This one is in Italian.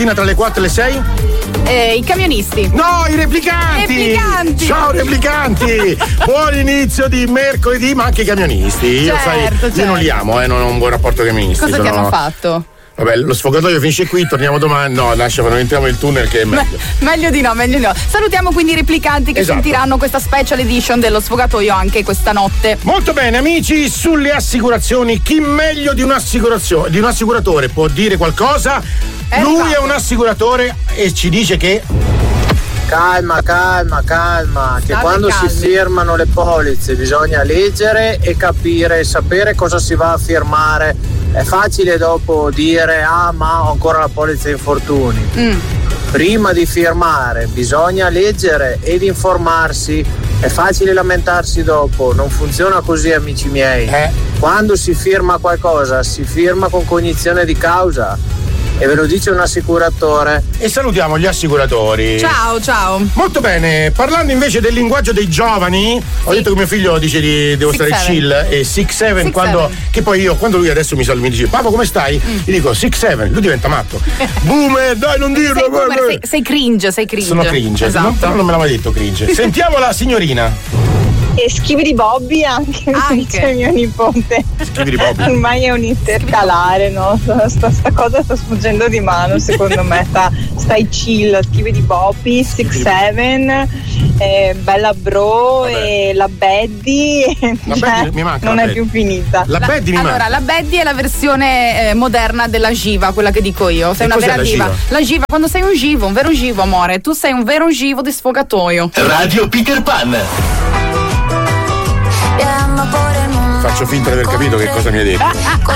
Tra le 4 e le 6? I camionisti. No, i replicanti! Ciao replicanti! Buon inizio di mercoledì, ma anche i camionisti. Certo. Io non li amo, non ho un buon rapporto con i camionisti. Cosa ti hanno fatto? Vabbè, lo sfogatoio finisce qui, torniamo domani. No, lascia, non entriamo nel tunnel che è meglio. Meglio di no. Salutiamo quindi i replicanti che sentiranno questa special edition dello sfogatoio anche questa notte. Molto bene, amici, sulle assicurazioni, chi meglio di un assicuratore può dire qualcosa? Lui è un assicuratore e ci dice che calma, che quando si firmano le polizze bisogna leggere e capire, sapere cosa si va a firmare. È facile dopo dire ma ho ancora la polizza infortuni. Prima di firmare bisogna leggere ed informarsi. È facile lamentarsi dopo, non funziona così, amici miei. Quando si firma qualcosa si firma con cognizione di causa. E ve lo dice un assicuratore. E salutiamo gli assicuratori. Ciao. Molto bene, parlando invece del linguaggio dei giovani, ho detto che mio figlio dice devo stare chill e 6-7 quando. Che poi io, quando lui adesso mi dice papà come stai? Gli dico 6-7, lui diventa matto. Boomer, dai, non dirlo. Sei cringe. Sono cringe. Esatto. Però non me l'ha mai detto cringe. Sentiamo la signorina. E Schibidi Bobby anche. Dice mio nipote. Schibidi Bobby. Ormai è un intercalare, no? Sta cosa sta sfuggendo di mano, secondo me. Stai chill, Schibidi Bobby, 6-7, Bella Bro. Vabbè. E la Baddy. Mi manca. Non è più finita. La Baddy mi manca. Allora, la Baddy è la versione moderna della Giva, quella che dico io. Sei una vera diva. La Giva, quando sei un vero givo, amore. Tu sei un vero givo di sfogatoio. Radio Peter Pan. Faccio finta di aver capito che cosa mi hai detto.